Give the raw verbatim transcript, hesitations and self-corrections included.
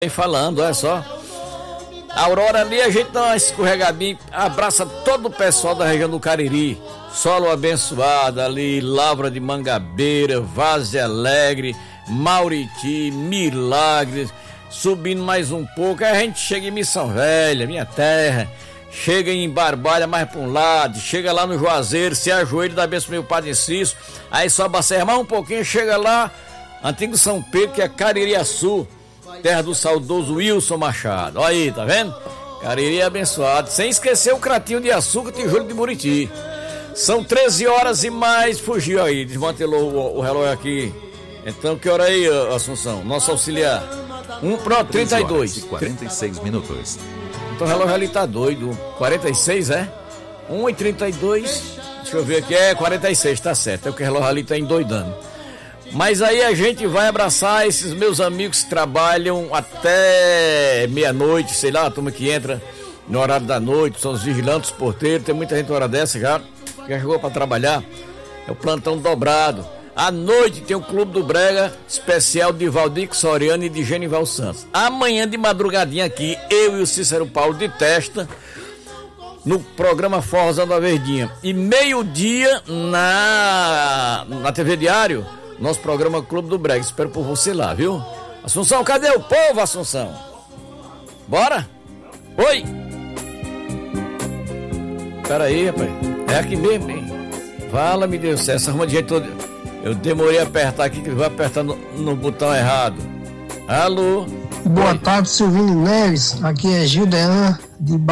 falando, olha só. A Aurora ali, a gente dá uma escorregadinha, abraça todo o pessoal da região do Cariri. Solo abençoado ali, Lavra de Mangabeira, Várzea Alegre, Mauriti, Milagres. Subindo mais um pouco, aí a gente chega em Missão Velha, minha terra. Chega em Barbalha mais para um lado, chega lá no Juazeiro, se ajoelha, dá benção meu Padre Cício. Aí sobe a serra mais um pouquinho, chega lá, antigo São Pedro, que é Caririaçu, terra do saudoso Wilson Machado. Olha aí, tá vendo? Cariri abençoado. Sem esquecer o Cratinho de Açúcar, tijolo de Buriti. São treze horas e mais. Fugiu aí, desmantelou o, o relógio aqui. Então, que hora aí, Assunção? Nosso auxiliar. Um, pronto, trinta e dois. E quarenta e seis minutos. Então o relógio ali tá doido. quarenta e seis, é? um e trinta e dois. Deixa eu ver aqui. É quarenta e seis, tá certo. É o que o relógio ali tá endoidando. Mas aí a gente vai abraçar esses meus amigos que trabalham até meia-noite, sei lá, a turma que entra no horário da noite, são os vigilantes, os porteiros, tem muita gente na hora dessa já, já chegou para trabalhar, é o plantão dobrado. À noite tem o Clube do Brega, especial de Valdir Soriano e de Genival Santos. Amanhã de madrugadinha aqui, eu e o Cícero Paulo de Testa, no programa Forrozando a Verdinha. E meio-dia na, na T V Diário, nosso programa Clube do Brega. Espero por você lá, viu? Assunção, cadê o povo, Assunção? Bora? Oi! Pera aí, rapaz. É aqui mesmo, hein? Fala, meu Deus do céu, essa arruma de jeito todo. Eu demorei a apertar aqui, que eu vou apertar no, no botão errado. Alô? Boa Oi. tarde, Silvino Neves. Aqui é Gildean de